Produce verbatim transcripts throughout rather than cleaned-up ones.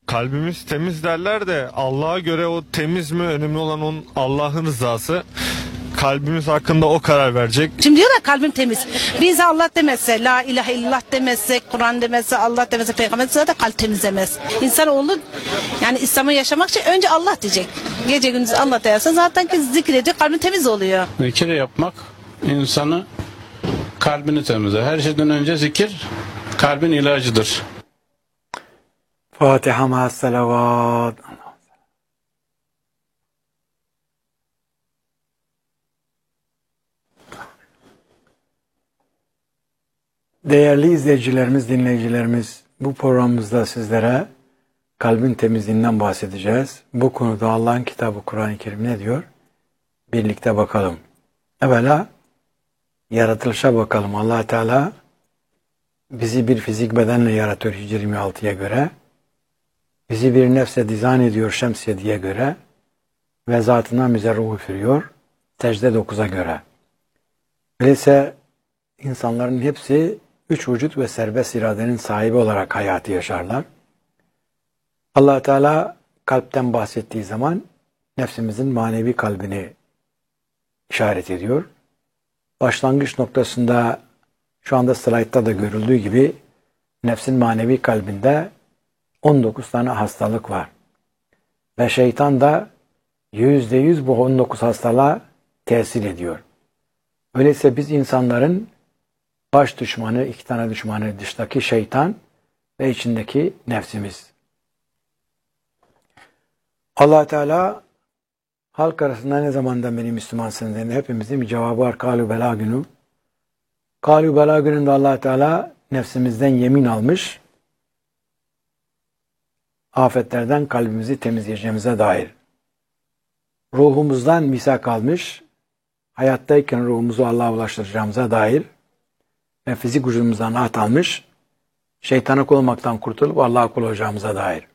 Kalbimiz temiz derler de Allah'a göre o temiz mi, önemli olan onun Allah'ın rızası. Kalbimiz hakkında o karar verecek. Şimdi diyor da kalbim temiz. Biz Allah demezse, la ilahe illallah demezse, Kur'an demezse, Allah demezse, peygamber demezse de kalp temizlemez. İnsanoğlu yani İslam'ı yaşamak için önce Allah diyecek. Gece gündüz Allah derse zaten ki zikredecek, kalbin temiz oluyor. Zikir yapmak insanı, kalbini temizler. Her şeyden önce zikir kalbin ilacıdır. Fatiha ma'as salavat. Değerli izleyicilerimiz, dinleyicilerimiz, bu programımızda sizlere kalbin temizliğinden bahsedeceğiz. Bu konuda Allah'ın kitabı Kur'an-ı Kerim ne diyor? Birlikte bakalım. Evvela yaratılışa bakalım. Allah Teala bizi bir fizik bedenle yaratıyor Hicri yirmi altıya göre. Bizi bir nefse dizayn ediyor Şems yediye göre. Ve zatından bize ruh üfürüyor Secde dokuza göre. Öyleyse insanların hepsi üç vücut ve serbest iradenin sahibi olarak hayatı yaşarlar. Allah Teala kalpten bahsettiği zaman nefsimizin manevi kalbini işaret ediyor. Başlangıç noktasında şu anda slaytta da görüldüğü gibi nefsin manevi kalbinde on dokuz tane hastalık var. Ve şeytan da yüzde yüz bu on dokuz hastalığa tesir ediyor. Öyleyse biz insanların baş düşmanı, iki tane düşmanı dıştaki şeytan ve içindeki nefsimiz. Allah Teala halk arasında ne zamandan beri Müslümansınız dediğinde hepimizin bir cevabı var. Kâlû belâ günü. Kâlû belâ gününde Allah Teala nefsimizden yemin almış. Afetlerden kalbimizi temizleyeceğimize dair. Ruhumuzdan misak almış. Hayattayken ruhumuzu Allah'a ulaştıracağımıza dair. Ve fizik vücudumuzdan rahat almış. Şeytana kul olmaktan kurtulup Allah'a kul olacağımıza dair.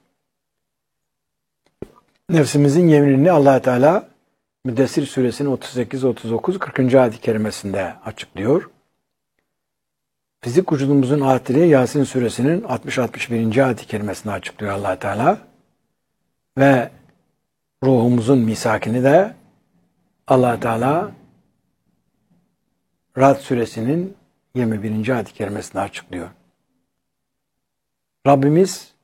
Nefsimizin yeminini Allah Teala Müddessir suresinin otuz sekiz, otuz dokuz, kırkıncı ayet-i kerimesinde açıklıyor. Fizik vücudumuzun ahireti Yasin suresinin altmış altmış birinci ayet-i kerimesinde açıklıyor Allah Teala. Ve ruhumuzun misakini de Allah Teala Ra'd suresinin yirmi birinci ayet-i kerimesinde açıklıyor. Rabbimiz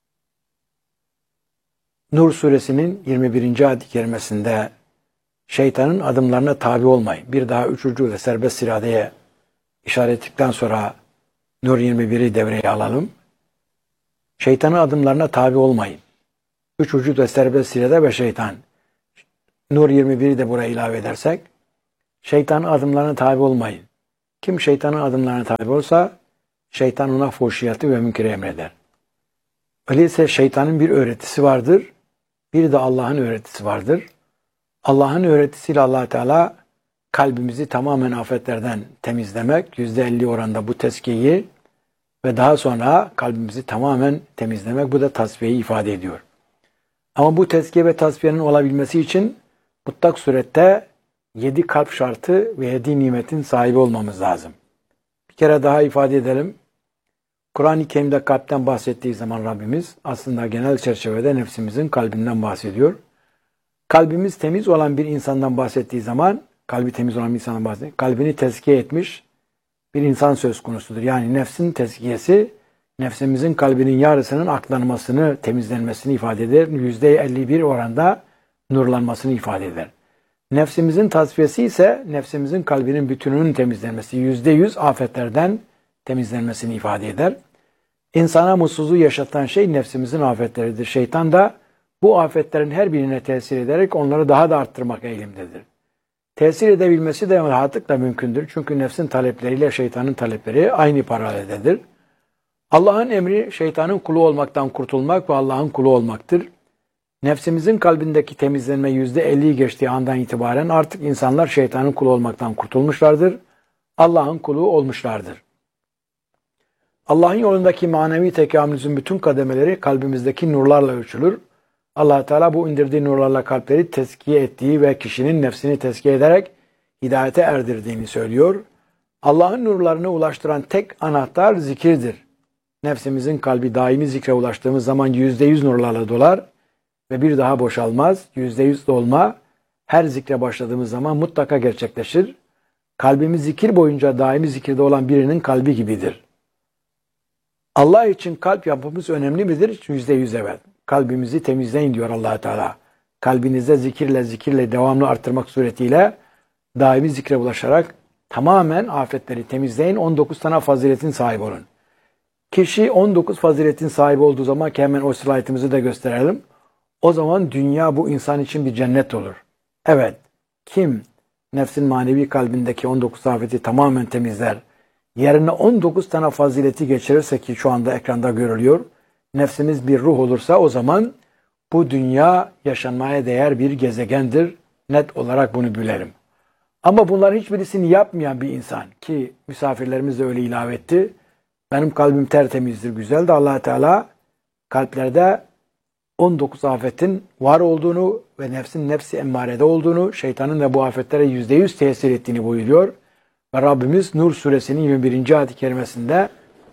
Nur suresinin yirmi birinci ayet-i kerimesinde şeytanın adımlarına tabi olmayın. Bir daha üçüncü ve serbest iradeye işaret ettikten sonra Nur yirmi biri devreye alalım. Şeytanın adımlarına tabi olmayın. Üç vücut ve serbest irade ve şeytan. Nur yirmi biri de buraya ilave edersek şeytanın adımlarına tabi olmayın. Kim şeytanın adımlarına tabi olsa şeytan ona fuhşiyatı ve münkeri emreder. Öyleyse şeytanın bir öğretisi vardır. Bir de Allah'ın öğretisi vardır. Allah'ın öğretisiyle Allah Teala kalbimizi tamamen afetlerden temizlemek, yüzde elli oranda bu tezkiyeyi ve daha sonra kalbimizi tamamen temizlemek, bu da tasfiyeyi ifade ediyor. Ama bu tezkiye ve tasfiyenin olabilmesi için mutlak surette yedi kalp şartı ve yedi nimetin sahibi olmamız lazım. Bir kere daha ifade edelim. Kur'an-ı Kerim'de kalpten bahsettiği zaman Rabbimiz aslında genel çerçevede nefsimizin kalbinden bahsediyor. Kalbimiz temiz olan bir insandan bahsettiği zaman, kalbi temiz olan bir insandan bahsediyor. Kalbini tezkiye etmiş bir insan söz konusudur. Yani nefsin tezkiyesi, nefsimizin kalbinin yarısının aklanmasını, temizlenmesini ifade eder. yüzde elli bir oranda nurlanmasını ifade eder. Nefsimizin tasfiyesi ise nefsimizin kalbinin bütününün temizlenmesi, yüzde yüz afetlerden temizlenmesini ifade eder. İnsana mutsuzluğu yaşatan şey nefsimizin afetleridir. Şeytan da bu afetlerin her birine tesir ederek onları daha da arttırmak eğilimdedir. Tesir edebilmesi de rahatlıkla mümkündür. Çünkü nefsin talepleriyle şeytanın talepleri aynı paraleldedir. Allah'ın emri şeytanın kulu olmaktan kurtulmak ve Allah'ın kulu olmaktır. Nefsimizin kalbindeki temizlenme yüzde elliyi geçtiği andan itibaren artık insanlar şeytanın kulu olmaktan kurtulmuşlardır. Allah'ın kulu olmuşlardır. Allah'ın yolundaki manevi tekamülümüzün bütün kademeleri kalbimizdeki nurlarla ölçülür. Allah Teala bu indirdiği nurlarla kalpleri tezkiye ettiği ve kişinin nefsini tezkiye ederek hidayete erdirdiğini söylüyor. Allah'ın nurlarını ulaştıran tek anahtar zikirdir. nefsimizin kalbi daimi zikre ulaştığımız zaman yüzde yüz nurlarla dolar ve bir daha boşalmaz. Yüzde yüz dolma her zikre başladığımız zaman mutlaka gerçekleşir. Kalbimiz zikir boyunca daimi zikirde olan birinin kalbi gibidir. Allah için kalp yapımız önemli midir? Yüzde yüz evet. Kalbimizi temizleyin diyor Allah Teala. Kalbinizde zikirle zikirle devamlı arttırmak suretiyle daimi zikre ulaşarak tamamen afetleri temizleyin. on dokuz tane faziletin sahibi olun. Kişi on dokuz faziletin sahibi olduğu zaman ki hemen o slaytımızı da gösterelim. O zaman dünya bu insan için bir cennet olur. Evet. Kim nefsin manevi kalbindeki on dokuz afeti tamamen temizler, yerine on dokuz tane fazileti geçirirse ki şu anda ekranda görülüyor, nefsimiz bir ruh olursa o zaman bu dünya yaşanmaya değer bir gezegendir. Net olarak bunu bilelim. Ama bunların hiçbirisini yapmayan bir insan ki misafirlerimiz de öyle ilave etti. Benim kalbim tertemizdir, güzel de Allah Teala kalplerde on dokuz afetin var olduğunu ve nefsin nefsi emmarede olduğunu, şeytanın da bu afetlere yüzde yüz tesir ettiğini buyuruyor. Ve Rabbimiz Nur suresinin yirmi birinci ayet-i kerimesinde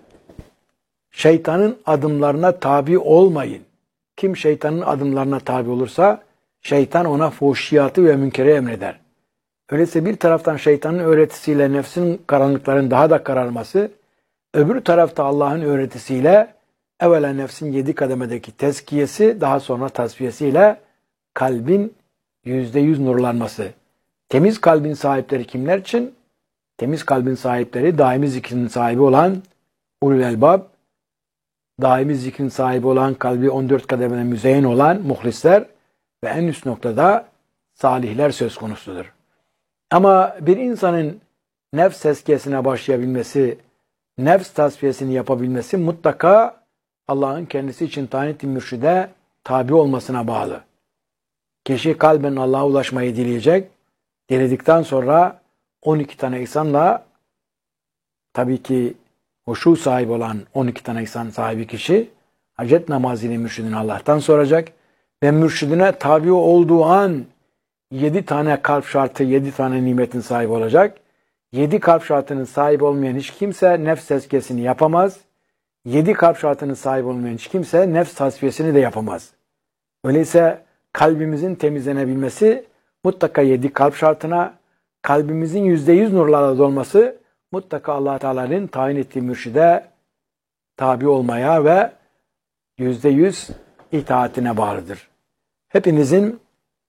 şeytanın adımlarına tabi olmayın. Kim şeytanın adımlarına tabi olursa şeytan ona fuhşiyatı ve münkeri emreder. Öyleyse bir taraftan şeytanın öğretisiyle nefsin karanlıkların daha da kararması, öbür tarafta Allah'ın öğretisiyle evvela nefsin yedi kademedeki tezkiyesi, daha sonra tasfiyesiyle kalbin yüzde yüz nurlanması. Temiz kalbin sahipleri kimler için? Temiz kalbin sahipleri daimi zikrin sahibi olan ulul elbab, daimi zikrin sahibi olan, kalbi on dört kademede müzeyyen olan muhlisler ve en üst noktada salihler söz konusudur. Ama bir insanın nefs tezkiyesine başlayabilmesi, nefs tasfiyesini yapabilmesi mutlaka Allah'ın kendisi için tayin ettiği mürşide tabi olmasına bağlı. Kişi kalben Allah'a ulaşmayı dileyecek. Diledikten sonra on iki tane ihsanla, tabii ki huşu sahibi olan on iki tane ihsan sahibi kişi hacet namazıyla mürşidini Allah'tan soracak ve mürşidine tabi olduğu an yedi tane kalp şartı, yedi tane nimetin sahibi olacak. Yedi kalp şartının sahibi olmayan hiç kimse nefs tezkiyesini yapamaz. Yedi kalp şartının sahibi olmayan hiç kimse nefs tasfiyesini de yapamaz. Öyleyse kalbimizin temizlenebilmesi mutlaka yedi kalp şartına, kalbimizin yüzde yüz nurlarla dolması mutlaka Allah Teala'nın tayin ettiği mürşide tabi olmaya ve yüzde yüz itaatine bağlıdır. Hepinizin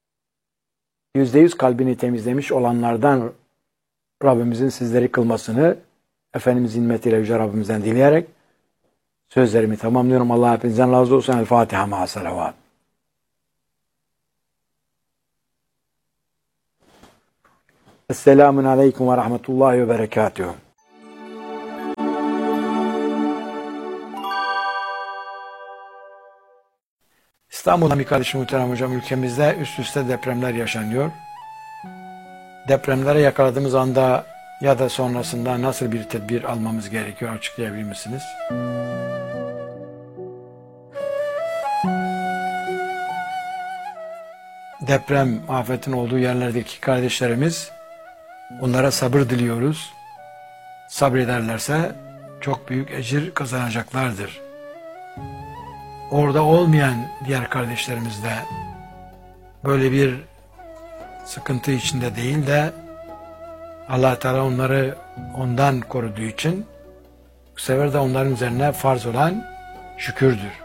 yüzde yüz kalbini temizlemiş olanlardan Rabbimizin sizleri kılmasını Efendimizin himmetiyle Yüce Rabbimizden dileyerek sözlerimi tamamlıyorum. Allah hepinizden razı olsun. El Fatiha ma'a salavat. Esselamun aleyküm ve rahmetullahi ve berekatuhu. İstanbul'da bir kardeşim muhterem hocam, ülkemizde üst üste depremler yaşanıyor. Depremlere yakaladığımız anda ya da sonrasında nasıl bir tedbir almamız gerekiyor, açıklayabilir misiniz? Deprem afetin olduğu yerlerdeki kardeşlerimiz, onlara sabır diliyoruz. Sabrederlerse çok büyük ecir kazanacaklardır. Orada olmayan diğer kardeşlerimiz de böyle bir sıkıntı içinde değil de Allah Teala onları ondan koruduğu için bu sefer de onların üzerine farz olan şükürdür.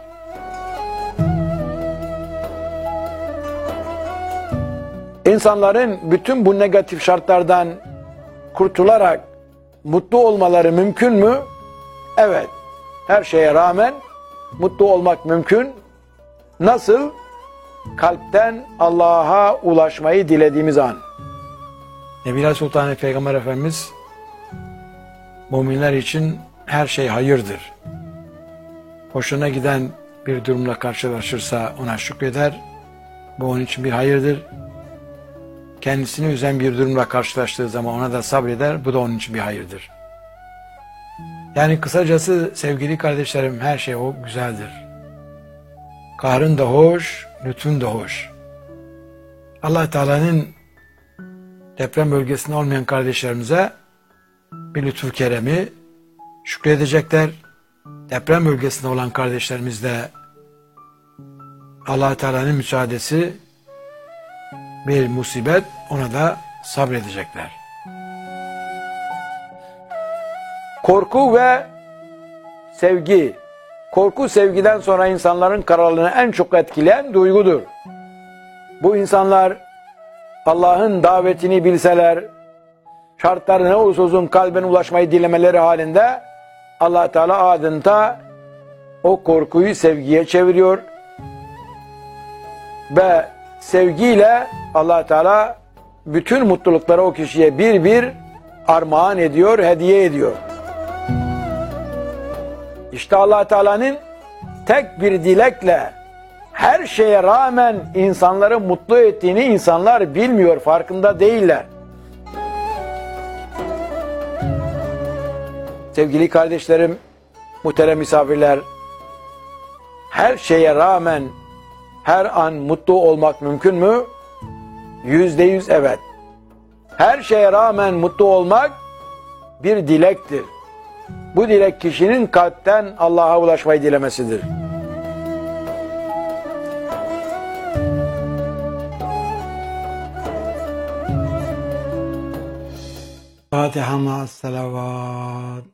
İnsanların bütün bu negatif şartlardan kurtularak mutlu olmaları mümkün mü? Evet. Her şeye rağmen mutlu olmak mümkün. Nasıl? Kalpten Allah'a ulaşmayı dilediğimiz an. Nebiler Sultan Peygamber Efendimiz müminler için her şey hayırdır. Hoşuna giden bir durumla karşılaşırsa ona şükreder. Bu onun için bir hayırdır. Kendisini üzen bir durumla karşılaştığı zaman ona da sabreder. Bu da onun için bir hayırdır. Yani kısacası sevgili kardeşlerim, her şey o güzeldir. Kahrın da hoş, lütfun da hoş. Allah Teala'nın deprem bölgesinde olmayan kardeşlerimize bir lütfu keremi şükredecekler. deprem bölgesinde olan kardeşlerimiz de Allah Teala'nın müsaadesi bir musibet, ona da sabredecekler. Korku ve sevgi. Korku sevgiden sonra insanların kararlılığını en çok etkileyen duygudur. Bu insanlar Allah'ın davetini bilseler, şartları ne olursa olsun kalbine ulaşmayı dilemeleri halinde Allah Teala adeta o korkuyu sevgiye çeviriyor ve sevgiyle Allah Teala bütün mutlulukları o kişiye bir bir armağan ediyor, hediye ediyor. İşte Allah Teala'nın tek bir dilekle her şeye rağmen insanları mutlu ettiğini insanlar bilmiyor, farkında değiller. Sevgili kardeşlerim, muhterem misafirler, her şeye rağmen her an mutlu olmak mümkün mü? Yüzde yüz evet. Her şeye rağmen mutlu olmak bir dilektir. Bu dilek kişinin kalpten Allah'a ulaşmayı dilemesidir. Fatiha ma'as salavat.